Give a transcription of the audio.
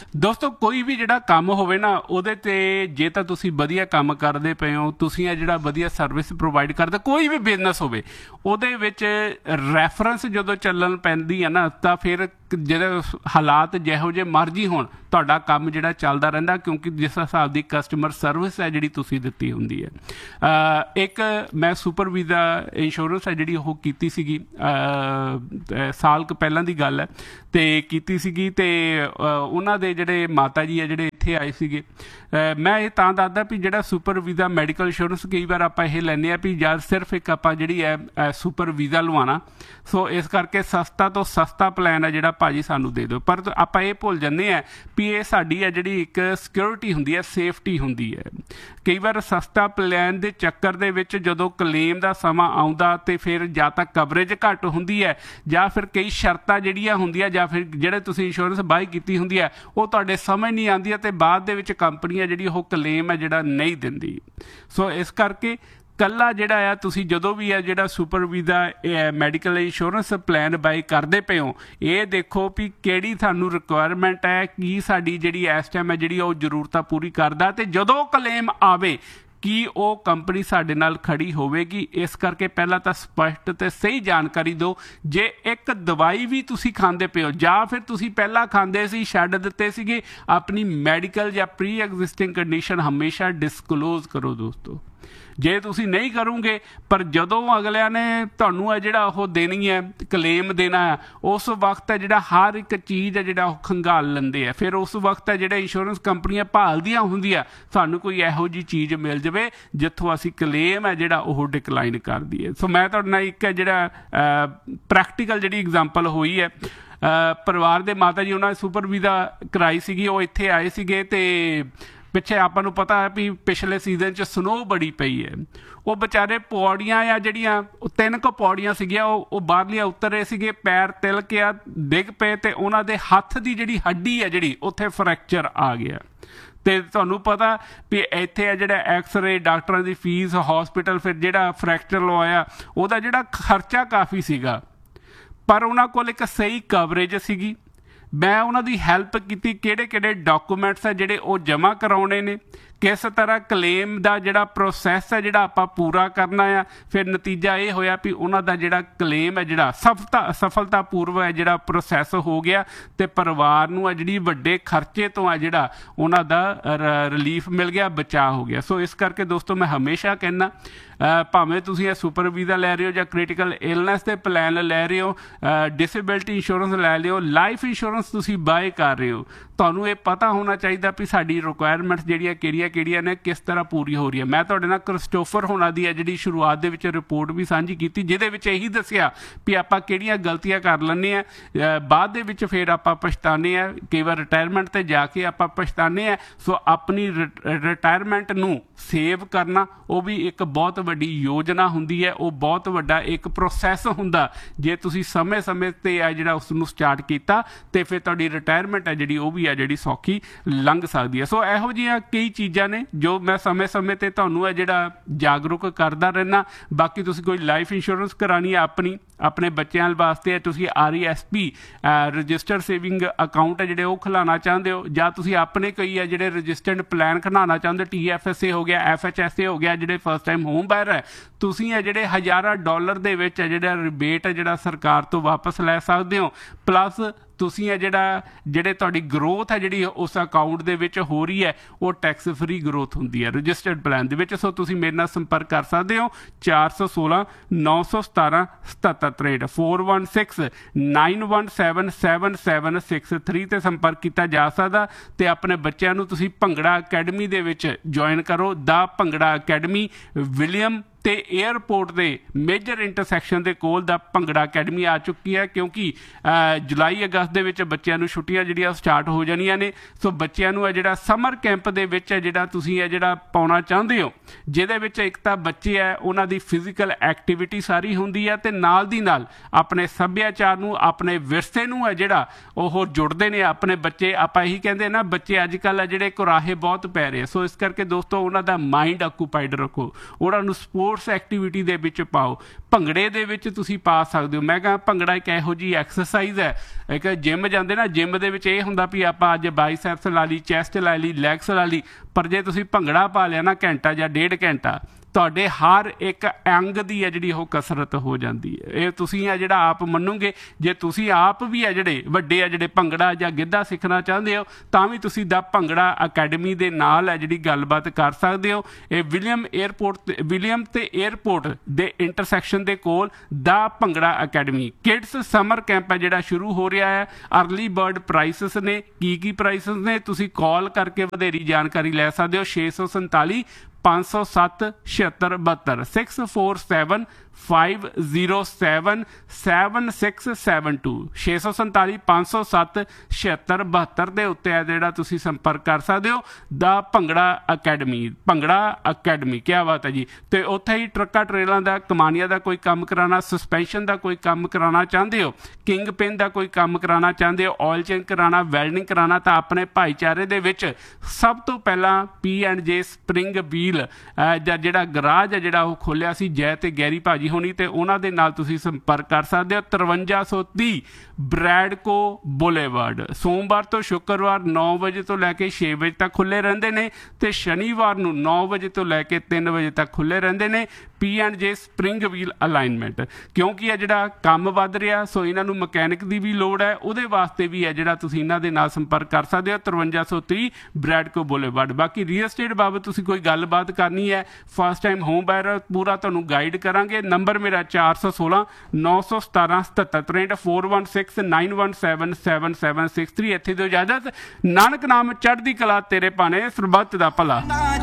ਦੋਸਤੋ ਕੋਈ ਵੀ ਜਿਹੜਾ ਕੰਮ ਹੋਵੇ ਨਾ ਉਹਦੇ ਤੇ ਜੇ ਤਾਂ ਤੁਸੀਂ ਵਧੀਆ ਕੰਮ ਕਰਦੇ ਪਏ ਹੋ, ਤੁਸੀਂ ਇਹ ਜਿਹੜਾ ਵਧੀਆ ਸਰਵਿਸ ਪ੍ਰੋਵਾਈਡ ਕਰਦੇ, ਕੋਈ ਵੀ ਬਿਜ਼ਨਸ ਹੋਵੇ ਉਹਦੇ ਵਿੱਚ ਰੈਫਰੈਂਸ ਜਦੋਂ ਚੱਲਣ ਪੈਂਦੀ ਹੈ ਨਾ ਤਾਂ ਫਿਰ ਜਿਹੜੇ ਹਾਲਾਤ ਜਿਹੋ ਜਿਹੇ ਮਰਜ਼ੀ ਹੋਣ ਤੁਹਾਡਾ ਕੰਮ ਜਿਹੜਾ ਚੱਲਦਾ ਰਹਿੰਦਾ, ਕਿਉਂਕਿ ਜਿਸ ਹਿਸਾਬ ਦੀ ਕਸਟਮਰ ਸਰਵਿਸ ਹੈ ਜਿਹੜੀ ਤੁਸੀਂ ਦਿੱਤੀ ਹੁੰਦੀ ਹੈ। ਇੱਕ ਮੈਂ ਸੁਪਰ ਵੀਜ਼ਾ ਇੰਸ਼ੋਰੈਂਸ ਹੈ ਜਿਹੜੀ ਉਹ ਕੀਤੀ ਸੀਗੀ, ਸਾਲ ਕੁ ਪਹਿਲਾਂ ਦੀ ਗੱਲ ਹੈ, ਅਤੇ ਕੀਤੀ ਸੀਗੀ ਅਤੇ ਉਹਨਾਂ ਦੇ ਜਿਹੜੇ ਮਾਤਾ ਜੀ ਆ ਜਿਹੜੇ ਇੱਥੇ ਆਏ ਸੀਗੇ। ਮੈਂ ਇਹ ਤਾਂ ਦੱਸਦਾ ਵੀ ਜਿਹੜਾ ਸੁਪਰ ਵੀਜ਼ਾ ਮੈਡੀਕਲ ਇੰਸ਼ੋਰੈਂਸ ਕਈ ਵਾਰ ਆਪਾਂ ਇਹ ਲੈਂਦੇ ਹਾਂ ਵੀ ਜਾਂ ਸਿਰਫ ਇੱਕ ਆਪਾਂ ਜਿਹੜੀ ਹੈ ਸੁਪਰ ਵੀਜ਼ਾ ਲਵਾਉਣਾ, ਸੋ ਇਸ ਕਰਕੇ ਸਸਤਾ ਤੋਂ ਸਸਤਾ ਪਲਾਨ ਹੈ ਜਿਹੜਾ ਭਾਜੀ ਸਾਨੂੰ ਦੇ ਦਿਓ, ਪਰ ਆਪਾਂ ਇਹ ਭੁੱਲ ਜਾਂਦੇ ਹਾਂ ਵੀ ਇਹ ਸਾਡੀ ਹੈ ਜਿਹੜੀ ਇੱਕ ਸਿਕਿਉਰਿਟੀ ਹੁੰਦੀ ਹੈ, ਸੇਫਟੀ ਹੁੰਦੀ ਹੈ। ਕਈ ਵਾਰ ਸਸਤਾ ਪਲਾਨ ਦੇ ਚੱਕਰ ਦੇ ਵਿੱਚ ਜਦੋਂ ਕਲੇਮ ਦਾ ਸਮਾਂ ਆਉਂਦਾ ਅਤੇ ਫਿਰ ਜਾਂ ਤਾਂ ਕਵਰੇਜ ਘੱਟ ਹੁੰਦੀ ਹੈ ਜਾਂ ਫਿਰ ਕਈ ਸ਼ਰਤਾਂ ਜਿਹੜੀਆਂ ਹੁੰਦੀਆਂ ਜਾਂ ਫਿਰ ਜਿਹੜੇ ਤੁਸੀਂ ਇੰਸ਼ੋਰੈਂਸ ਬਾਈ ਕੀਤੀ ਹੁੰਦੀ ਹੈ ਉਹ ਤੁਹਾਡੇ ਸਮਝ ਨਹੀਂ ਆਉਂਦੀ ਅਤੇ ਬਾਅਦ ਦੇ ਵਿੱਚ ਕੰਪਨੀ ਹੈ ਜਿਹੜੀ ਉਹ ਕਲੇਮ ਹੈ ਜਿਹੜਾ ਨਹੀਂ ਦਿੰਦੀ। ਸੋ ਇਸ ਕਰਕੇ ਕੱਲਾ ਜਿਹੜਾ ਆ ਤੁਸੀਂ ਜਦੋਂ ਵੀ ਆ ਜਿਹੜਾ super visa medical insurance plan ਬਾਈ ਕਰਦੇ ਪਏ ਹੋ, ਇਹ ਦੇਖੋ ਵੀ ਕਿਹੜੀ ਤੁਹਾਨੂੰ ਰਿਕੁਆਇਰਮੈਂਟ ਹੈ, ਕੀ ਸਾਡੀ ਜਿਹੜੀ ਇਸ ਟਾਈਮ ਹੈ ਜਿਹੜੀ ਉਹ ਜ਼ਰੂਰਤਾਂ ਪੂਰੀ ਕਰਦਾ, ਅਤੇ ਜਦੋਂ ਕਲੇਮ ਆਵੇ ਕੀ ਉਹ ਕੰਪਨੀ ਸਾਡੇ ਨਾਲ ਖੜੀ ਹੋਵੇਗੀ। ਇਸ ਕਰਕੇ ਪਹਿਲਾਂ ਤਾਂ ਸਪਸ਼ਟ ਅਤੇ ਸਹੀ ਜਾਣਕਾਰੀ ਦਿਓ। ਜੇ ਇੱਕ ਦਵਾਈ ਵੀ ਤੁਸੀਂ ਖਾਂਦੇ ਪਏ ਹੋ ਜਾਂ ਫਿਰ ਤੁਸੀਂ ਪਹਿਲਾਂ ਖਾਂਦੇ ਸੀ ਛੱਡ ਦਿੱਤੇ ਸੀਗੇ, ਆਪਣੀ ਮੈਡੀਕਲ ਜਾਂ ਪ੍ਰੀ ਐਗਜ਼ਿਸਟਿੰਗ ਕੰਡੀਸ਼ਨ ਹਮੇਸ਼ਾ ਡਿਸਕਲੋਜ਼ ਕਰੋ ਦੋਸਤੋ। ਜੇ ਤੁਸੀਂ ਨਹੀਂ ਕਰੋਗੇ ਪਰ ਜਦੋਂ ਅਗਲਿਆਂ ਨੇ ਤੁਹਾਨੂੰ ਹੈ ਜਿਹੜਾ ਉਹ ਦੇਣੀ ਹੈ, ਕਲੇਮ ਦੇਣਾ ਹੈ, ਉਸ ਵਕਤ ਹੈ ਜਿਹੜਾ ਹਰ ਇੱਕ ਚੀਜ਼ ਹੈ ਜਿਹੜਾ ਉਹ ਖੰਗਾਲ ਲੈਂਦੇ ਆ। ਫਿਰ ਉਸ ਵਕਤ ਹੈ ਜਿਹੜੇ ਇੰਸ਼ੋਰੈਂਸ ਕੰਪਨੀਆਂ ਭਾਲਦੀਆਂ ਹੁੰਦੀਆਂ ਸਾਨੂੰ ਕੋਈ ਇਹੋ ਜਿਹੀ ਚੀਜ਼ ਮਿਲ ਜਾਵੇ ਜਿੱਥੋਂ ਅਸੀਂ ਕਲੇਮ ਹੈ ਜਿਹੜਾ ਉਹ ਡਿਕਲਾਈਨ ਕਰ ਦਈਏ। ਸੋ ਮੈਂ ਤੁਹਾਡੇ ਨਾਲ ਇੱਕ ਜਿਹੜਾ ਪ੍ਰੈਕਟੀਕਲ ਜਿਹੜੀ ਐਗਜ਼ਾਮਪਲ ਹੋਈ ਹੈ, ਪਰਿਵਾਰ ਦੇ ਮਾਤਾ ਜੀ ਉਹਨਾਂ ਨੇ ਸੁਪਰ ਵੀਜ਼ਾ ਕਰਾਈ ਸੀਗੀ, ਉਹ ਇੱਥੇ ਆਏ ਸੀਗੇ ਅਤੇ ਪਿੱਛੇ ਆਪਾਂ ਨੂੰ ਪਤਾ ਹੈ ਵੀ ਪਿਛਲੇ ਸੀਜ਼ਨ 'ਚ ਸਨੋ ਬੜੀ ਪਈ ਹੈ। ਉਹ ਵਿਚਾਰੇ ਪੌੜੀਆਂ ਆ ਜਿਹੜੀਆਂ ਉਹ 3 ਕੁ ਪੌੜੀਆਂ ਸੀਗੀਆਂ ਉਹ ਬਾਹਰਲੀਆਂ ਉਤਰ ਰਹੇ ਸੀਗੇ, ਪੈਰ ਤਿਲਕ ਆ, ਡਿੱਗ ਪਏ ਅਤੇ ਉਹਨਾਂ ਦੇ ਹੱਥ ਦੀ ਜਿਹੜੀ ਹੱਡੀ ਹੈ ਜਿਹੜੀ ਉੱਥੇ ਫਰੈਕਚਰ ਆ ਗਿਆ। ਅਤੇ ਤੁਹਾਨੂੰ ਪਤਾ ਵੀ ਇੱਥੇ ਆ ਜਿਹੜਾ ਐਕਸਰੇ, ਡਾਕਟਰਾਂ ਦੀ ਫੀਸ, ਹੌਸਪੀਟਲ, ਫਿਰ ਜਿਹੜਾ ਫਰੈਕਚਰ ਲਵਾਇਆ ਉਹਦਾ ਜਿਹੜਾ ਖਰਚਾ ਕਾਫੀ ਸੀਗਾ, ਪਰ ਉਹਨਾਂ ਕੋਲ ਇੱਕ ਸਹੀ ਕਵਰੇਜ ਸੀਗੀ। ਮੈਂ ਉਹਨਾਂ ਦੀ ਹੈਲਪ ਕੀਤੀ, ਕਿਹੜੇ ਕਿਹੜੇ ਡਾਕੂਮੈਂਟਸ ਹੈ ਜਿਹੜੇ ਉਹ ਜਮ੍ਹਾਂ ਕਰਾਉਣੇ ਨੇ, ਕਿਸ ਤਰ੍ਹਾਂ ਕਲੇਮ ਦਾ ਜਿਹੜਾ ਪ੍ਰੋਸੈਸ ਹੈ ਜਿਹੜਾ ਆਪਾਂ ਪੂਰਾ ਕਰਨਾ ਆ। ਫਿਰ ਨਤੀਜਾ ਇਹ ਹੋਇਆ ਵੀ ਉਹਨਾਂ ਦਾ ਜਿਹੜਾ ਕਲੇਮ ਹੈ ਜਿਹੜਾ ਸਫਲਤਾਪੂਰਵਕ ਹੈ ਜਿਹੜਾ ਪ੍ਰੋਸੈਸ ਹੋ ਗਿਆ ਅਤੇ ਪਰਿਵਾਰ ਨੂੰ ਆ ਜਿਹੜੀ ਵੱਡੇ ਖਰਚੇ ਤੋਂ ਆ ਜਿਹੜਾ ਉਹਨਾਂ ਦਾ ਰਿਲੀਫ ਮਿਲ ਗਿਆ, ਬਚਾਅ ਹੋ ਗਿਆ। ਸੋ ਇਸ ਕਰਕੇ ਦੋਸਤੋ ਮੈਂ ਹਮੇਸ਼ਾ ਕਹਿੰਦਾ ਭਾਵੇਂ ਤੁਸੀਂ ਇਹ ਸੁਪਰ ਵੀਜ਼ਾ ਲੈ ਰਹੇ ਹੋ ਜਾਂ ਕ੍ਰਿਟੀਕਲ ਇਲਨੈਸ ਦੇ ਪਲਾਨ ਲੈ ਰਹੇ ਹੋ, ਡਿਸੇਬਿਲਟੀ ਇੰਸ਼ੋਰੈਂਸ ਲੈ ਲਿਓ, ਲਾਈਫ ਇੰਸ਼ੋਰੈਂਸ ਤੁਸੀਂ ਬਾਏ ਕਰ ਰਹੇ ਹੋ, ਤੁਹਾਨੂੰ ਇਹ ਪਤਾ ਹੋਣਾ ਚਾਹੀਦਾ ਵੀ ਸਾਡੀ ਰਿਕੁਆਇਰਮੈਂਟਸ ਜਿਹੜੀਆਂ ਕਿਹੜੀਆਂ ਨੇ, ਕਿਸ ਤਰ੍ਹਾਂ ਪੂਰੀ ਹੋ ਰਹੀ ਹੈ। ਮੈਂ ਤੁਹਾਡੇ ਨਾਲ ਕ੍ਰਿਸਟੋਫਰ ਹੋਣਾ ਦੀ ਹੈ ਜਿਹੜੀ ਸ਼ੁਰੂਆਤ ਦੇ ਵਿੱਚ ਰਿਪੋਰਟ ਵੀ ਸਾਂਝੀ ਕੀਤੀ, ਜਿਹਦੇ ਵਿੱਚ ਇਹੀ ਦੱਸਿਆ ਵੀ ਆਪਾਂ ਕਿਹੜੀਆਂ ਗਲਤੀਆਂ ਕਰ ਲੈਂਦੇ ਹਾਂ, ਬਾਅਦ ਦੇ ਵਿੱਚ ਫਿਰ ਆਪਾਂ ਪਛਤਾਉਂਦੇ ਹਾਂ, ਕਈ ਵਾਰ ਰਿਟਾਇਰਮੈਂਟ 'ਤੇ ਜਾ ਕੇ ਆਪਾਂ ਪਛਤਾਉਂਦੇ ਹਾਂ। ਸੋ ਆਪਣੀ ਰਿਟਾਇਰਮੈਂਟ ਨੂੰ ਸੇਵ ਕਰਨਾ ਉਹ ਵੀ ਇੱਕ ਬਹੁਤ ਵੱਡੀ ਯੋਜਨਾ ਹੁੰਦੀ ਹੈ, ਉਹ ਬਹੁਤ ਵੱਡਾ ਇੱਕ ਪ੍ਰੋਸੈਸ ਹੁੰਦਾ। ਜੇ ਤੁਸੀਂ ਸਮੇਂ 'ਤੇ ਆ ਜਿਹੜਾ ਉਸ ਨੂੰ ਸਟਾਰਟ ਕੀਤਾ ਅਤੇ ਫਿਰ ਤੁਹਾਡੀ ਰਿਟਾਇਰਮੈਂਟ ਹੈ ਜਿਹੜੀ ਉਹ ਵੀ ਆ ਜਿਹੜੀ ਸੌਖੀ ਲੰਘ ਸਕਦੀ ਹੈ। ਸੋ ਇਹੋ ਜਿਹੀਆਂ ਕਈ ਚੀਜ਼ਾਂ ਨੇ ਜੋ ਮੈਂ ਸਮੇਂ 'ਤੇ ਤੁਹਾਨੂੰ ਹੈ ਜਿਹੜਾ ਜਾਗਰੂਕ ਕਰਦਾ ਰਹਿਣਾ। ਬਾਕੀ ਤੁਸੀਂ ਕੋਈ ਲਾਈਫ ਇੰਸ਼ੋਰੈਂਸ ਕਰਾਉਣੀ ਹੈ ਆਪਣੇ ਬੱਚਿਆਂ ਵਾਸਤੇ, ਤੁਸੀਂ RESP ਰਜਿਸਟਰਡ ਸੇਵਿੰਗ ਅਕਾਊਂਟ ਹੈ ਜਿਹੜੇ ਉਹ ਖੁਲਾਉਣਾ ਚਾਹੁੰਦੇ ਹੋ, ਜਾਂ ਤੁਸੀਂ ਆਪਣੇ ਕੋਈ ਹੈ ਜਿਹੜੇ ਰਜਿਸਟਰਡ ਪਲਾਨ ਖੁਲਾਉਣਾ ਚਾਹੁੰਦੇ ਹੋ, TFSA ਹੋ ਗਿਆ, FHSA ਹੋ ਗਿਆ, ਜਿਹੜੇ ਫਸਟ ਟਾਈਮ ਹੋਮ ਬਾਇਰ ਹੈ, ਤੁਸੀਂ ਹੈ ਜਿਹੜੇ ਹਜ਼ਾਰਾਂ ਡਾਲਰ ਦੇ ਵਿੱਚ ਹੈ ਜਿਹੜਾ ਰਿਬੇਟ ਹੈ ਜਿਹੜਾ ਸਰਕਾਰ ਤੋਂ ਵਾਪਸ ਲੈ ਸਕਦੇ ਹੋ। ਪਲੱਸ ਤੁਸੀਂ ਹੈ ਜਿਹੜੇ ਤੁਹਾਡੀ ਗਰੋਥ ਹੈ ਜਿਹੜੀ ਉਸ ਅਕਾਊਂਟ ਦੇ ਵਿੱਚ ਹੋ ਰਹੀ ਹੈ ਉਹ ਟੈਕਸ ਫਰੀ ਗਰੋਥ ਹੁੰਦੀ ਹੈ ਰਜਿਸਟਰਡ ਪਲਾਨ ਦੇ ਵਿੱਚ। ਸੋ ਤੁਸੀਂ ਮੇਰੇ ਨਾਲ ਸੰਪਰਕ ਕਰ ਸਕਦੇ ਹੋ 416 917 7763 416 917 7763 'ਤੇ ਸੰਪਰਕ ਕੀਤਾ ਜਾ ਸਕਦਾ। ਅਤੇ ਆਪਣੇ ਬੱਚਿਆਂ ਨੂੰ ਤੁਸੀਂ ਭੰਗੜਾ ਅਕੈਡਮੀ ਦੇ ਵਿੱਚ ਜੁਆਇਨ ਕਰੋ। ਦਾ ਭੰਗੜਾ ਅਕੈਡਮੀ ਵਿਲੀਅਮ ਅਤੇ ਏਅਰਪੋਰਟ ਦੇ ਮੇਜਰ ਇੰਟਰਸੈਕਸ਼ਨ ਦੇ ਕੋਲ ਦਾ ਭੰਗੜਾ ਅਕੈਡਮੀ ਆ ਚੁੱਕੀ ਹੈ, ਕਿਉਂਕਿ ਜੁਲਾਈ ਅਗਸਤ ਦੇ ਵਿੱਚ ਬੱਚਿਆਂ ਨੂੰ ਛੁੱਟੀਆਂ ਜਿਹੜੀਆਂ ਸਟਾਰਟ ਹੋ ਜਾਣੀਆਂ ਨੇ। ਸੋ ਬੱਚਿਆਂ ਨੂੰ ਹੈ ਜਿਹੜਾ ਸਮਰ ਕੈਂਪ ਦੇ ਵਿੱਚ ਹੈ ਜਿਹੜਾ ਤੁਸੀਂ ਹੈ ਜਿਹੜਾ ਪਾਉਣਾ ਚਾਹੁੰਦੇ ਹੋ, ਜਿਹਦੇ ਵਿੱਚ ਇੱਕ ਤਾਂ ਬੱਚੇ ਹੈ ਉਹਨਾਂ ਦੀ ਫਿਜ਼ੀਕਲ ਐਕਟੀਵਿਟੀ ਸਾਰੀ ਹੁੰਦੀ ਹੈ ਅਤੇ ਨਾਲ ਦੀ ਨਾਲ ਆਪਣੇ ਸੱਭਿਆਚਾਰ ਨੂੰ, ਆਪਣੇ ਵਿਰਸੇ ਨੂੰ ਹੈ ਜਿਹੜਾ ਉਹ ਜੁੜਦੇ ਨੇ ਆਪਣੇ ਬੱਚੇ। ਆਪਾਂ ਇਹੀ ਕਹਿੰਦੇ ਨਾ ਬੱਚੇ ਅੱਜ ਕੱਲ੍ਹ ਹੈ ਜਿਹੜੇ ਕੁਰਾਹੇ ਬਹੁਤ ਪੈ ਰਹੇ। ਸੋ ਇਸ ਕਰਕੇ ਦੋਸਤੋ ਉਹਨਾਂ ਦਾ ਮਾਈਂਡ ਆਕੂਪਾਈਡ ਰੱਖੋ, ਉਹਨਾਂ ਨੂੰ ਸਪੋਰਟ ਸਪੋਰਟਸ ਐਕਟੀਵਿਟੀ ਦੇ ਵਿੱਚ ਪਾਓ। ਭੰਗੜੇ ਦੇ ਵਿੱਚ ਤੁਸੀਂ ਪਾ ਸਕਦੇ ਹੋ। ਮੈਂ ਕਹਾਂ ਭੰਗੜਾ ਇੱਕ ਇਹੋ ਜਿਹੀ ਐਕਸਰਸਾਈਜ਼ ਹੈ, ਇੱਕ ਜਿੰਮ ਜਾਂਦੇ ਨਾ, ਜਿੰਮ ਦੇ ਵਿੱਚ ਇਹ ਹੁੰਦਾ ਵੀ ਆਪਾਂ ਅੱਜ ਬਾਈਸੈਪਸ ਲਾ ਲਈ, ਚੈਸਟ ਲਾ ਲਈ, ਲੈਗਸ ਲਾ ਲਈ, ਪਰ ਜੇ ਤੁਸੀਂ ਭੰਗੜਾ ਪਾ ਲਿਆ ਨਾ ਘੰਟਾ ਜਾਂ 1.5 ਘੰਟਾ, ਤੁਹਾਡੇ ਹਰ ਇੱਕ ਅੰਗ ਦੀ ਹੈ ਜਿਹੜੀ ਉਹ ਕਸਰਤ ਹੋ ਜਾਂਦੀ ਹੈ। ਇਹ ਤੁਸੀਂ ਆ ਜਿਹੜਾ ਆਪ ਮੰਨੋਗੇ, ਜੇ ਤੁਸੀਂ ਆਪ ਵੀ ਆ ਜਿਹੜੇ ਵੱਡੇ ਆ ਜਿਹੜੇ ਭੰਗੜਾ ਜਾਂ ਗਿੱਧਾ ਸਿੱਖਣਾ ਚਾਹੁੰਦੇ ਹੋ, ਤਾਂ ਵੀ ਤੁਸੀਂ ਦਾ ਭੰਗੜਾ ਅਕੈਡਮੀ ਦੇ ਨਾਲ ਹੈ ਜਿਹੜੀ ਗੱਲਬਾਤ ਕਰ ਸਕਦੇ ਹੋ। ਇਹ ਵਿਲੀਅਮ ਤੇ ਏਅਰਪੋਰਟ ਦੇ ਇੰਟਰਸੈਕਸ਼ਨ ਦੇ ਕੋਲ ਦਾ bhangra academy kids summer camp ਹੈ ਜਿਹੜਾ ਸ਼ੁਰੂ ਹੋ ਰਿਹਾ ਹੈ। ਅਰਲੀ ਬਰਡ ਪ੍ਰਾਈਸਿਸ ਨੇ, ਕੀ ਪ੍ਰਾਈਸਿਸ ਨੇ, ਤੁਸੀਂ ਕਾਲ ਕਰਕੇ ਵਧੇਰੀ ਜਾਣਕਾਰੀ ਲੈ ਸਕਦੇ ਹੋ। 647 507 7672 647 507 7672 647 507 7672 ਦੇ ਉੱਤੇ ਹੈ ਜਿਹੜਾ ਤੁਸੀਂ ਸੰਪਰਕ ਕਰ ਸਕਦੇ ਹੋ। ਦਾ ਭੰਗੜਾ ਅਕੈਡਮੀ ਕਿਆ ਬਾਤ ਹੈ ਜੀ। ਤੇ ਉੱਥੇ ਹੀ ਟਰੱਕਾਂ ਟਰੇਲਾਂ ਦਾ, ਕਮਾਨੀਆਂ ਦਾ ਕੋਈ ਕੰਮ ਕਰਾਉਣਾ, ਸਸਪੈਂਸ਼ਨ ਦਾ ਕੋਈ ਕੰਮ ਕਰਾਉਣਾ ਚਾਹੁੰਦੇ ਹੋ, ਕਿੰਗ ਪਿਨ ਦਾ ਕੋਈ ਕੰਮ ਕਰਾਉਣਾ ਚਾਹੁੰਦੇ ਹੋ, ਆਇਲ ਚੇਂਜ ਕਰਾਉਣਾ, ਵੈਲਡਿੰਗ ਕਰਾਉਣਾ, ਤਾਂ ਆਪਣੇ ਭਾਈਚਾਰੇ ਦੇ ਵਿੱਚ ਸਭ ਤੋਂ ਪਹਿਲਾਂ P&J ਸਪਰਿੰਗ ਵੀਲ ਜਾਂ ਜਿਹੜਾ ਗਰਾਜ ਹੈ ਜਿਹੜਾ ਉਹ ਖੋਲਿਆ ਸੀ ਜੈ ਤੇ ਗੈਰੀ ਭਾਜੀ ਹੋਣੀ, ਤੇ ਉਹਨਾਂ ਦੇ ਨਾਲ ਤੁਸੀਂ ਸੰਪਰਕ ਕਰ ਸਕਦੇ ਹੋ। 5330 ਬ੍ਰੈਡਕੋ ਬੁਲੇਵਾਰਡ। ਸੋਮਵਾਰ ਤੋਂ ਸ਼ੁੱਕਰਵਾਰ 9 ਵਜੇ ਤੋਂ ਲੈ ਕੇ 6 ਵਜੇ ਤੱਕ ਖੁੱਲੇ ਰਹਿੰਦੇ ਨੇ, ਤੇ ਸ਼ਨੀਵਾਰ ਨੂੰ 9 ਵਜੇ ਤੋਂ ਲੈ ਕੇ 3 ਵਜੇ ਤੱਕ ਖੁੱਲੇ ਰਹਿੰਦੇ ਨੇ। P&J ਸਪਰਿੰਗ ਵੀਲ ਅਲਾਈਨਮੈਂਟ, ਕਿਉਂਕਿ ਇਹ ਜਿਹੜਾ ਕੰਮ ਵੱਧ ਰਿਹਾ, ਸੋ ਇਹਨਾਂ ਨੂੰ ਮਕੈਨਿਕ ਦੀ ਵੀ ਲੋੜ ਹੈ, ਉਹਦੇ ਵਾਸਤੇ ਵੀ ਹੈ ਜਿਹੜਾ ਤੁਸੀਂ ਇਹਨਾਂ ਦੇ ਨਾਲ ਸੰਪਰਕ ਕਰ ਸਕਦੇ ਹੋ। 5330 ਬ੍ਰੈਡਕੋ ਬੁਲੇਵਾਰਡ। ਬਾਕੀ ਰੀਅਲ estate ਬਾਬਤ ਤੁਸੀਂ ਕੋਈ ਗੱਲਬਾਤ ਕਰਨੀ ਹੈ, ਫਸਟ ਟਾਈਮ ਹੋਮ ਬਾਇਰ, ਪੂਰਾ ਤੁਹਾਨੂੰ ਗਾਈਡ ਕਰਾਂਗੇ। ਨੰਬਰ ਮੇਰਾ 416 917 7763 416 917 7763। ਇੱਥੇ ਤੋਂ ਇਜਾਜ਼ਤ। ਨਾਨਕ ਨਾਮ ਚੜ੍ਹਦੀ ਕਲਾ ਤੇਰੇ ਭਾਣੇ, ਸਰਬੱਤ ਦਾ ਭਲਾ।